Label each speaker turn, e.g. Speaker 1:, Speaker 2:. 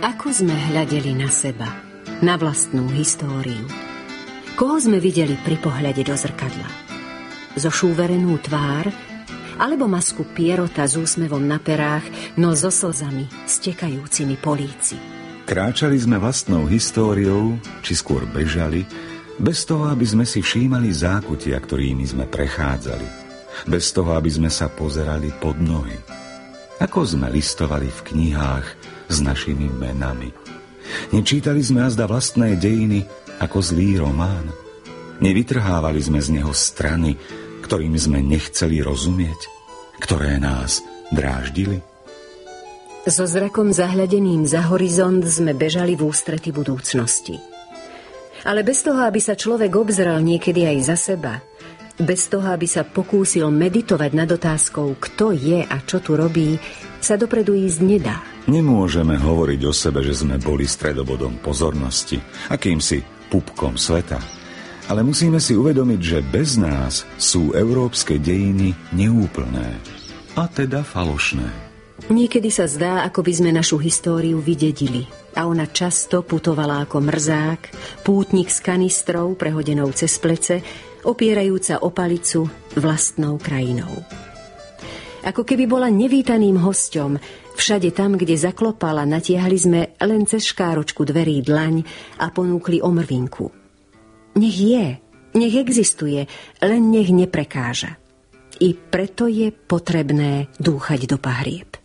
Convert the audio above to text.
Speaker 1: Ako sme hľadeli na seba, na vlastnú históriu? Koho sme videli pri pohľade do zrkadla? Zošúverenú tvár, alebo masku Pierrota s úsmevom na perách, no so slzami stekajúcimi po líci?
Speaker 2: Kráčali sme vlastnou históriou, či skôr bežali, bez toho, aby sme si všímali zákutia, ktorými sme prechádzali, bez toho, aby sme sa pozerali pod nohy. Ako sme listovali v knihách s našimi menami. Nečítali sme azda vlastné dejiny ako zlý román. Nevytrhávali sme z neho strany, ktorým sme nechceli rozumieť, ktoré nás dráždili.
Speaker 1: So zrakom zahľadeným za horizont sme bežali v ústrety budúcnosti. Ale bez toho, aby sa človek obzrel niekedy aj za seba, bez toho, aby sa pokúsil meditovať nad otázkou, kto je a čo tu robí, sa dopredu ísť nedá.
Speaker 2: Nemôžeme hovoriť o sebe, že sme boli stredobodom pozornosti, akýmsi pupkom sveta. Ale musíme si uvedomiť, že bez nás sú európske dejiny neúplné, a teda falošné.
Speaker 1: Niekedy sa zdá, ako by sme našu históriu vydedili. A ona často putovala ako mrzák, pútnik s kanistrou prehodenou cez plece, opierajúca o palicu vlastnou krajinou. Ako keby bola nevítaným hosťom, všade tam, kde zaklopala, natiahli sme len cez škáročku dverí dlaň a ponúkli omrvinku. Nech je, nech existuje, len nech neprekáža. I preto je potrebné dúchať do pahrieb.